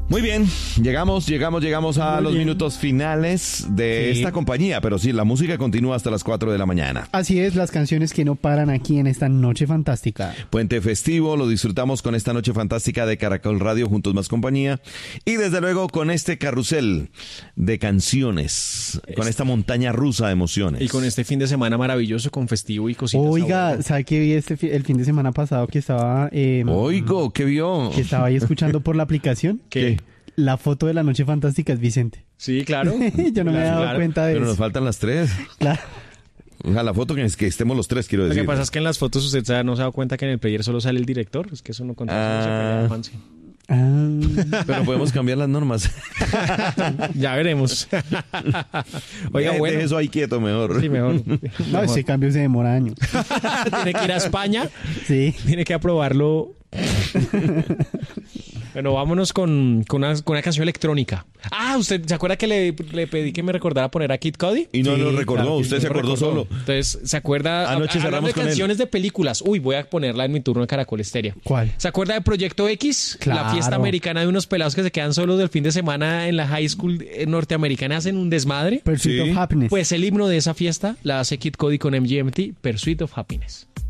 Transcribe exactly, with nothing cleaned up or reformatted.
Muy bien, llegamos, llegamos, llegamos a Muy los bien. minutos finales de Sí. esta compañía, pero sí, la música continúa hasta las cuatro de la mañana. Así es, las canciones que no paran aquí en esta noche fantástica. Puente festivo, lo disfrutamos con esta noche fantástica de Caracol Radio, Juntos Más Compañía, y desde luego con este carrusel de canciones, con esta montaña rusa de emociones. Y con este fin de semana maravilloso, con festivo y cositas. Oiga, sabrosas. ¿sabe qué vi este fi- el fin de semana pasado que estaba eh, Oigo, ¿qué vio? que estaba ahí escuchando por la aplicación? ¿Qué? La foto de la noche fantástica es Vicente. Sí, claro. Yo no me había dado Claro. cuenta de Pero nos eso. faltan las tres. Claro. O sea, la foto que es que estemos los tres, quiero Lo decir. que pasa es que en las fotos usted se- no se ha dado cuenta que en el player solo sale el director. Es que eso no contra eso no se Ah. pelea, Juanse. Ah, Pero podemos cambiar las normas. Ya veremos. Oiga, Deje bueno. eso ahí quieto mejor. Sí, mejor. no, Mejor. ese cambio se demora años. Tiene que ir a España. Sí. Tiene que aprobarlo. Bueno, vámonos con, con, una, con una canción electrónica. Ah, ¿usted se acuerda que le, le pedí que me recordara poner a Kid Cudi? Y no Sí, lo recordó, claro que usted sí, se No acordó recordó. solo. Entonces, ¿se acuerda? Anoche Hablando cerramos de con él. canciones de películas. Uy, voy a ponerla en mi turno de Caracol Estéreo. ¿Cuál? ¿Se acuerda de Proyecto X? La Claro. fiesta americana de unos pelados que se quedan solos del fin de semana en la high school eh, norteamericana, hacen un desmadre. Pursuit Sí. of Happiness. Pues el himno de esa fiesta la hace Kid Cudi con M G M T, Pursuit of Happiness.